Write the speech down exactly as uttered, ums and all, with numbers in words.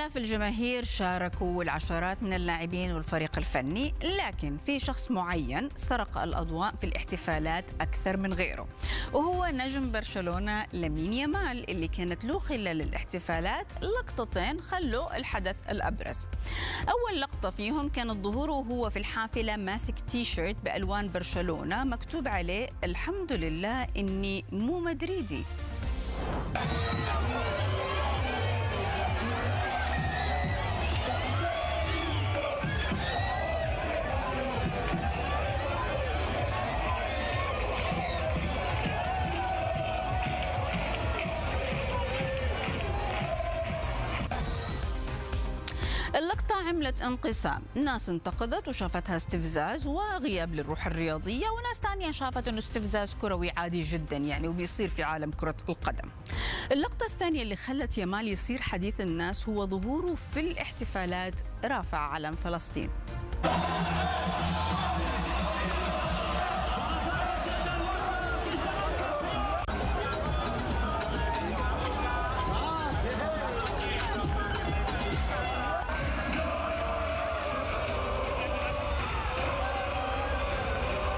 آلاف الجماهير شاركوا والعشرات من اللاعبين والفريق الفني، لكن في شخص معين سرق الأضواء في الاحتفالات أكثر من غيره، وهو نجم برشلونة لامين يامال، اللي كانت له خلال الاحتفالات لقطتين خلوا الحدث الأبرز. أول لقطة فيهم كانت ظهوره وهو في الحافلة ماسك تي شيرت بألوان برشلونة مكتوب عليه الحمد لله إني مو مدريدي. اللقطة عملت انقسام، ناس انتقدت وشافتها استفزاز وغياب للروح الرياضية، وناس ثانية شافت انه استفزاز كروي عادي جدا يعني وبيصير في عالم كرة القدم. اللقطة الثانية اللي خلت يامال يصير حديث الناس هو ظهوره في الاحتفالات رافع علم فلسطين.